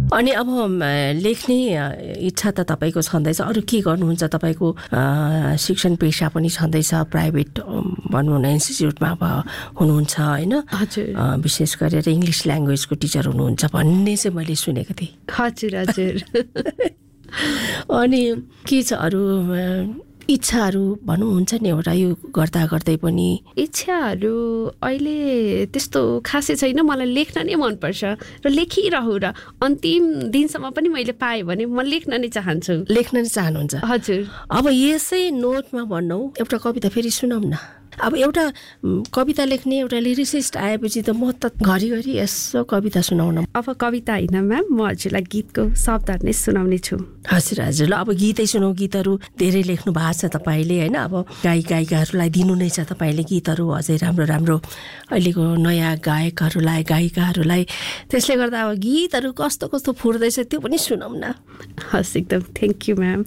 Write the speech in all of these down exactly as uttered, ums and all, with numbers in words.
अनि अब लेख्ने इच्छा त तपाईँको छँदैछ, अरू के गर्नुहुन्छ? तपाईँको शिक्षण पेसा पनि छँदैछ, प्राइभेट भनौँ न इन्स्टिच्युटमा अब हुनुहुन्छ होइन? हजुर। विशेष गरेर इङ्ग्लिस ल्याङ्ग्वेजको टिचर हुनुहुन्छ भन्ने चाहिँ मैले सुनेको थिएँ। हजुर हजुर। अनि के छ अरू इच्छाहरू भनौँ हुन्छ नि एउटा यो गर्दा गर्दै पनि? इच्छाहरू अहिले त्यस्तो खासै छैन, मलाई लेख्न नै मनपर्छ र लेखिरहँ र अन्तिम दिनसम्म पनि मैले पाएँ भने म लेख्न नै चाहन्छु। लेख्न नै चाहनुहुन्छ? हजुर। अब यसै नोटमा भनौँ एउटा कविता फेरि सुनाउँ न। अब एउटा कविता लेख्ने एउटा लिरिसिस्ट आएपछि त म त घरिघरि यसो कविता सुनाउन। अब कविता होइन म्याम, म हजुरलाई गीतको शब्दहरू नै सुनाउने छु। हजुर हजुर। ल अब गीतै सुनाऊ। गीतहरू धेरै लेख्नु भएको छ तपाईँले होइन? अब गायक गायिकाहरूलाई दिनु नै छ तपाईँले गीतहरू अझै राम्रो राम्रो अहिलेको नयाँ गायकहरूलाई गायिकाहरूलाई। त्यसले गर्दा अब गीतहरू कस्तो कस्तो फुर्दैछ त्यो पनि सुनाउँ न। हस् एकदम, थ्याङ्क यू म्याम।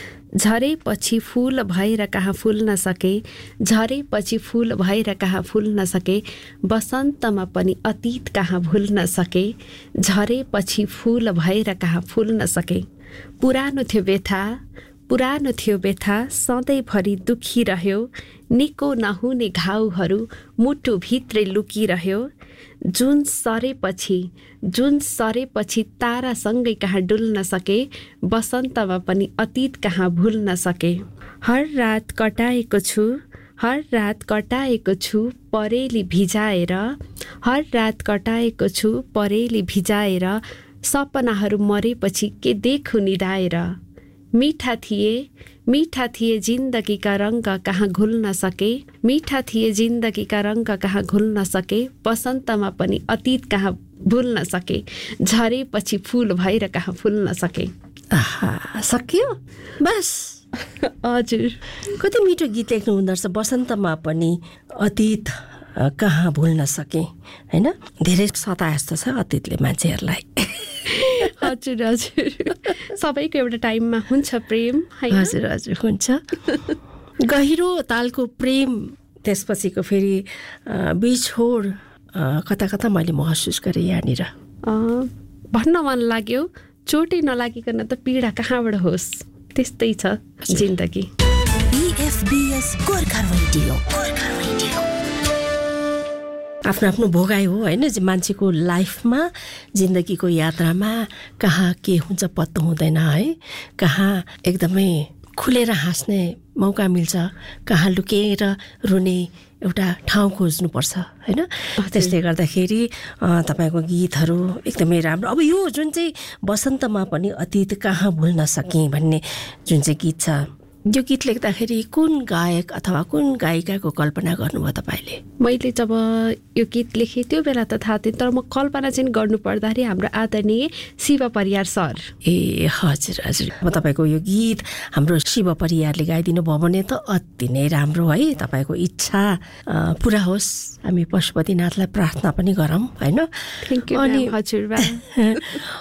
झरेपछि फूल भएर कहाँ फुल्न सके, झरेपछि फूल भएर कहाँ फुल्न सके, बसन्तमा पनि अतीत कहाँ भुल्न सके, झरेपछि फूल भएर कहाँ फुल्न सके। पुरानो थियो व्यथा, पुरानो थियो व्यथा, सधैँभरि दुखिरह्यो, निको नहुने घाउहरू मुटुभित्रै लुकिरह्यो। जुन सरेपछि जुन सरेपछि तारासँगै कहाँ डुल्न सके, बसन्तमा पनि अतीत कहाँ भुल्न सके। हर रात कटाएको छु, हर रात कटाएको छु परेली भिजाएर, हर रात कटाएको छु परेली भिजाएर, सपनाहरू मरेपछि के देखु निदाएर। मीठा थिए मीठा थिए जिन्दगीका रङ्ग कहाँ घुल्न सके, मीठा थिए जिन्दगीका रङ्ग कहाँ घुल्न सके, बसन्तमा पनि अतीत कहाँ भुल्न सके, झरेपछि फुल भएर कहाँ फुल्न सके। आहा, सक्यो बस? हजुर। कति मिठो गीत लेख्नु हुँदो रहेछ। बसन्तमा पनि अतीत कहाँ भुल्न सके होइन? धेरै सताए जस्तो छ अतीतले मान्छेहरूलाई। हजुर हजुर। सबैको एउटा टाइममा हुन्छ प्रेम। हजुर हजुर हुन्छ। गहिरो तालको प्रेम, त्यसपछिको फेरि बिछोड कता कता मैले महसुस गरेँ यहाँनिर। भन्न मन लाग्यो, चोटै नलागिकन त पीडा कहाँबाट होस्, त्यस्तै छ जिन्दगी। आफ्नो आफ्नो भोगाइ हो होइन? मान्छेको लाइफमा, जिन्दगीको यात्रामा कहाँ के हुन्छ पत्तो हुँदैन है। कहाँ एकदमै खुलेर हाँस्ने मौका मिल्छ, कहाँ लुकेर रुने एउटा ठाउँ खोज्नुपर्छ होइन? त्यसले गर्दाखेरि तपाईँको गीतहरू एकदमै राम्रो। अब यो जुन चाहिँ बसन्तमा पनि अतीत कहाँ भुल्न सकेँ भन्ने जुन चाहिँ गीत छ, यो गीत लेख्दाखेरि कुन गायक अथवा कुन गायिकाको कल्पना गर्नुभयो तपाईँले? मैले जब यो गीत लेखेँ त्यो बेला त थाहा थिएन, तर म कल्पना चाहिँ गर्नु पर्दाखेरि हाम्रो आदरणीय शिव परियार सर। ए हजुर हजुर। अब तपाईँको यो गीत हाम्रो शिव परियारले गाइदिनु भयो भने त अति नै राम्रो है। तपाईँको इच्छा पुरा होस्, हामी पशुपतिनाथलाई प्रार्थना पनि गरौँ होइन? Thank you. अनि हजुर